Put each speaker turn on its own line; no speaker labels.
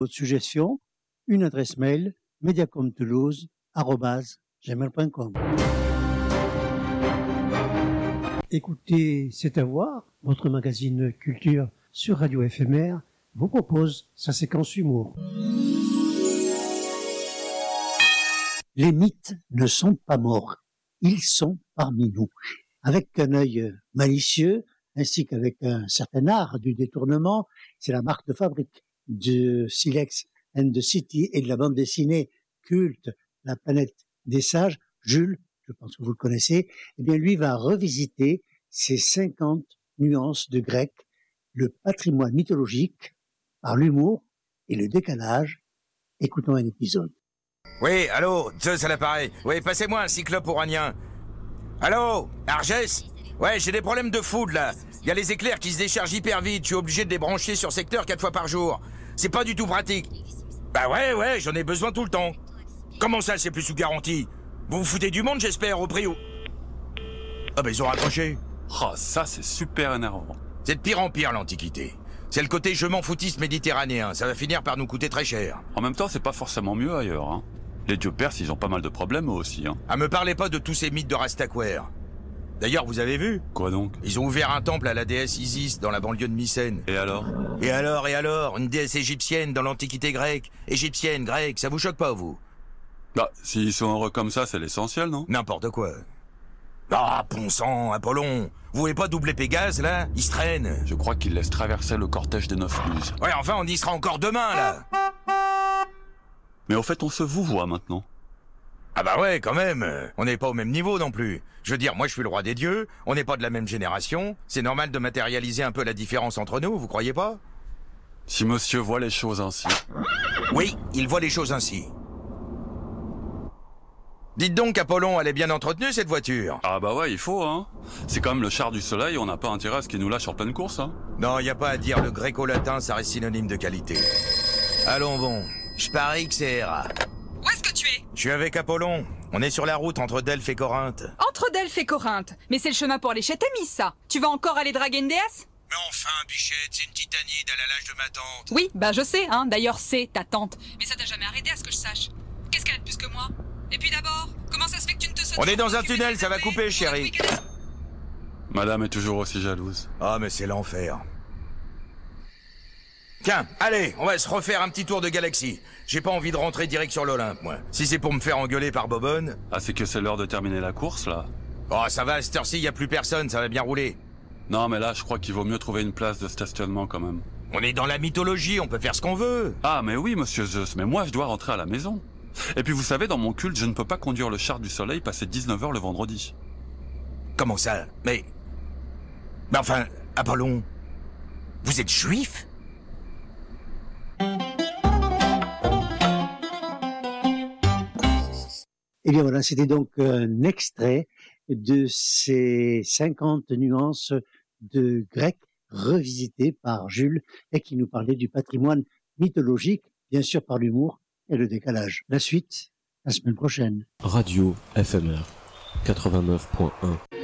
Votre suggestion, une adresse mail mediacomtoulouse@gmail.com. Écoutez, c'est à voir. Votre magazine Culture sur Radio FMR vous propose sa séquence humour. Les mythes ne sont pas morts. Ils sont parmi nous. Avec un œil malicieux, ainsi qu'avec un certain art du détournement, c'est la marque de fabrique de Silex and the City et de la bande dessinée culte La planète des sages. Jules, je pense que vous le connaissez, eh bien lui va revisiter ces 50 nuances de grec, le patrimoine mythologique, par l'humour et le décalage. Écoutons un épisode.
Oui, allô, Zeus à l'appareil. Oui, passez-moi un cyclope oranien. Allô, Argès? Ouais, j'ai des problèmes de foudre, là. Il y a les éclairs qui se déchargent hyper vite. Je suis obligé de les brancher sur secteur 4 fois par jour. C'est pas du tout pratique. Bah ouais, j'en ai besoin tout le temps. Comment ça, c'est plus sous garantie? Vous vous foutez du monde, j'espère, au prix où... Ah bah ils ont raccroché.
Oh, ça c'est super énervant.
C'est de pire en pire, l'Antiquité. C'est le côté je m'en foutiste méditerranéen. Ça va finir par nous coûter très cher.
En même temps, c'est pas forcément mieux ailleurs, hein. Les dieux perses, ils ont pas mal de problèmes eux aussi, hein.
Ah, me parlez pas de tous ces mythes de Rastaquouère. D'ailleurs, vous avez vu?
Quoi donc?
Ils ont ouvert un temple à la déesse Isis dans la banlieue de Mycène.
Et alors?
Et alors? Une déesse égyptienne dans l'Antiquité grecque. Égyptienne, grecque, ça vous choque pas, vous?
Bah, s'ils sont heureux comme ça, c'est l'essentiel, non?
N'importe quoi. Ah, bon sang, Apollon. Vous voulez pas doubler Pégase, là? Il se traîne.
Je crois qu'ils laissent traverser le cortège des 9 muses.
Ouais, enfin, on y sera encore demain, là.
Mais au fait, on se vous voit maintenant.
Ah bah ouais, quand même. On n'est pas au même niveau non plus. Je veux dire, moi je suis le roi des dieux, on n'est pas de la même génération. C'est normal de matérialiser un peu la différence entre nous, vous croyez pas?
Si monsieur voit les choses ainsi.
Oui, il voit les choses ainsi. Dites donc, Apollon, elle est bien entretenue, cette voiture?
Ah bah ouais, il faut, hein. C'est quand même le char du soleil, on n'a pas intérêt à ce qu'il nous lâche en pleine course, hein.
Non, y a pas à dire, le gréco-latin, ça reste synonyme de qualité. Allons bon, je parie que c'est Héra.
Où est-ce que tu es?
Je suis avec Apollon. On est sur la route entre Delphes et Corinthe.
Entre Delphes et Corinthe. Mais c'est le chemin pour aller chez Thémis, ça. Tu vas encore aller draguer une déesse?
Mais enfin, bichette, c'est une titanide, elle a l'âge de ma tante.
Oui, bah je sais, hein. D'ailleurs, c'est ta tante. Mais ça t'a jamais arrêté à ce que je sache. Qu'est-ce qu'elle a de plus que moi? Et puis d'abord, comment ça se fait que tu ne te sautes?
On est dans un tunnel, ça va couper, chérie.
Madame est toujours aussi jalouse.
Ah, mais c'est l'enfer. Tiens, allez, on va se refaire un petit tour de galaxie. J'ai pas envie de rentrer direct sur l'Olympe, moi. Si c'est pour me faire engueuler par Bobonne...
Ah, c'est que c'est l'heure de terminer la course, là?
Oh, ça va, à cette heure-ci, y a plus personne, ça va bien rouler.
Non, mais là, je crois qu'il vaut mieux trouver une place de stationnement, quand même.
On est dans la mythologie, on peut faire ce qu'on veut.
Ah, mais oui, monsieur Zeus, mais moi, je dois rentrer à la maison. Et puis, vous savez, dans mon culte, je ne peux pas conduire le char du soleil passer 19h le vendredi.
Comment ça? Mais enfin, Apollon, vous êtes juif?
Eh bien voilà, c'était donc un extrait de ces 50 nuances de grec revisitées par Jules et qui nous parlait du patrimoine mythologique, bien sûr par l'humour et le décalage. La suite, la semaine prochaine.
Radio FMR 89.1